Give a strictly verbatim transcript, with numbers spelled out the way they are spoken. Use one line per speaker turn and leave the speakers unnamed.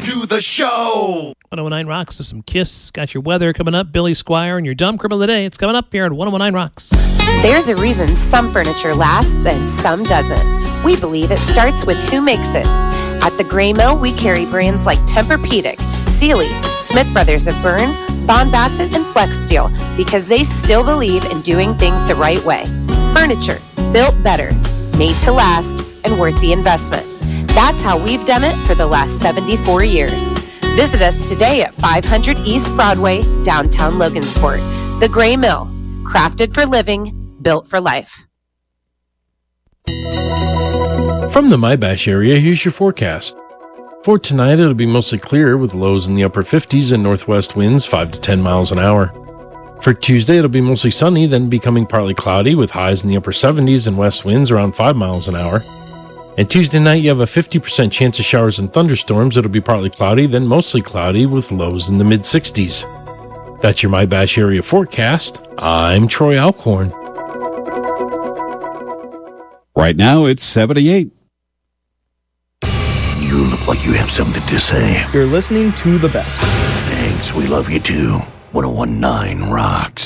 to the show.
one oh one nine Rocks with some Kiss. Got your weather coming up. Billy Squire and your dumb criminal of the day. It's coming up here at one oh one nine Rocks.
There's a reason some furniture lasts and some doesn't. We believe it starts with who makes it. At the Gray Mill, we carry brands like Tempur-Pedic, Sealy, Smith Brothers of Bern, Bond Bassett, and Flex Steel because they still believe in doing things the right way. Furniture built better, made to last, and worth the investment. That's how we've done it for the last seventy-four years. Visit us today at five hundred East Broadway, downtown Logansport. The Gray Mill, crafted for living, built for life.
From the Mybash area, here's your forecast. For tonight, it'll be mostly clear with lows in the upper fifties and northwest winds five to ten miles an hour. For Tuesday, it'll be mostly sunny, then becoming partly cloudy with highs in the upper seventies and west winds around five miles an hour. And Tuesday night, you have a fifty percent chance of showers and thunderstorms. It'll be partly cloudy, then mostly cloudy with lows in the mid-sixties. That's your Mybash area forecast. I'm Troy Alcorn.
Right now, it's seventy-eight.
You look like you have something to say.
You're listening to the best.
Thanks, we love you too. one oh one nine Rocks.